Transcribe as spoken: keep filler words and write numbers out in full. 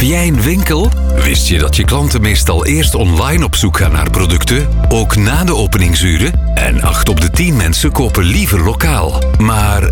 Heb jij een winkel? Wist je dat je klanten meestal eerst online op zoek gaan naar producten, ook na de openingsuren? En acht op de tien mensen kopen liever lokaal. Maar